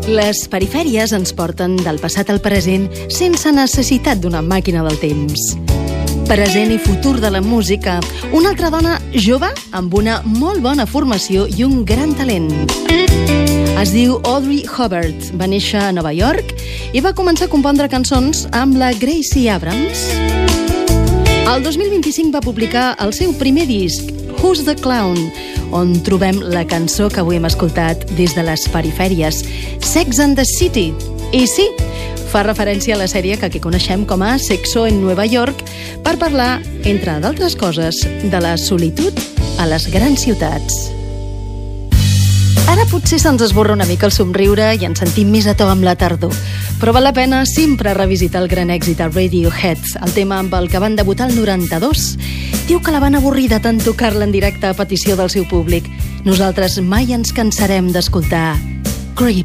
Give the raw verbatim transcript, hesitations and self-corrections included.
Les perifèries ens porten del passat al present sense necessitat d'una màquina del temps. Present i futur de la música, una altra dona jove amb una molt bona formació i un gran talent. Es diu Audrey Hubbard, va néixer a Nova York i va començar a compondre cançons amb la Gracie Abrams. El dos mil vint-i-cinc va publicar el seu primer disc, Who's the Clown?, on trobem la cançó que avui hem escoltat des de les perifèries, Sex and the City. I sí, fa referència a la sèrie que aquí coneixem com a Sexo en Nueva York per parlar, entre d'altres coses, de la solitud a les grans ciutats. Ara potser se'ns esborra una mica el somriure i ens sentim més a to amb la tardor, però val la pena sempre revisitar el gran èxit de Radiohead, el tema amb el que van debutar el noranta-dos. Diu que la van avorrir de tant tocar-la en directe a petició del seu públic. Nosaltres mai ens cansarem d'escoltar Creep.